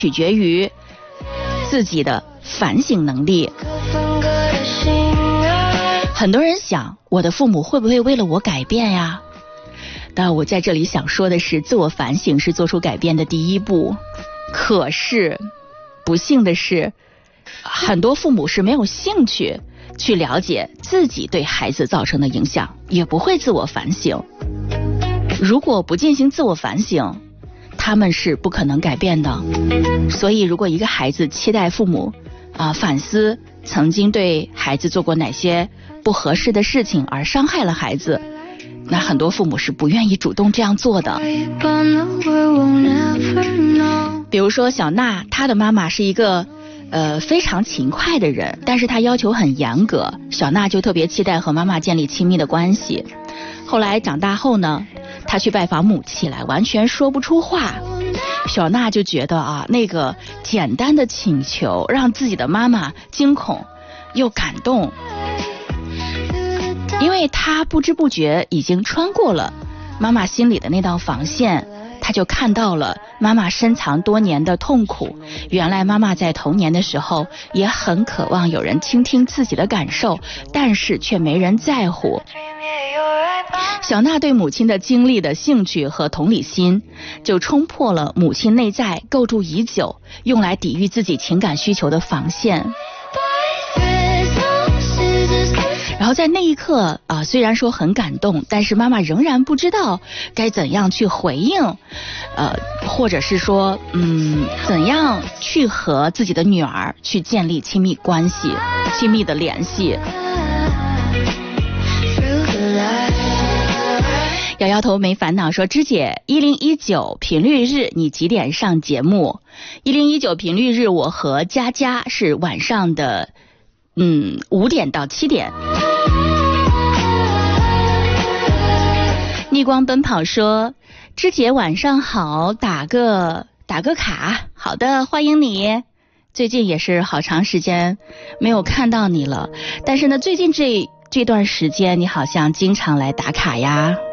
取决于自己的反省能力。很多人想，我的父母会不会为了我改变呀？但我在这里想说的是，自我反省是做出改变的第一步。可是不幸的是，很多父母是没有兴趣去了解自己对孩子造成的影响，也不会自我反省。如果不进行自我反省，他们是不可能改变的。所以如果一个孩子期待父母反思曾经对孩子做过哪些不合适的事情而伤害了孩子，那很多父母是不愿意主动这样做的。比如说小娜，她的妈妈是一个非常勤快的人，但是她要求很严格，小娜就特别期待和妈妈建立亲密的关系。后来长大后呢，她去拜访母亲来，完全说不出话。小娜就觉得那个简单的请求让自己的妈妈惊恐又感动，因为她不知不觉已经穿过了妈妈心里的那道防线。她就看到了妈妈深藏多年的痛苦，原来妈妈在童年的时候也很渴望有人倾听自己的感受，但是却没人在乎。小娜对母亲的经历的兴趣和同理心，就冲破了母亲内在构筑已久用来抵御自己情感需求的防线。然后在那一刻虽然说很感动，但是妈妈仍然不知道该怎样去回应，或者是说怎样去和自己的女儿去建立亲密关系、亲密的联系。摇摇头没烦恼说，芝姐1019频率日你几点上节目？1019频率日我和佳佳是晚上的5点到7点。逆光奔跑说，芝姐晚上好，打个卡。好的，欢迎你。最近也是好长时间没有看到你了，但是呢最近这段时间你好像经常来打卡呀。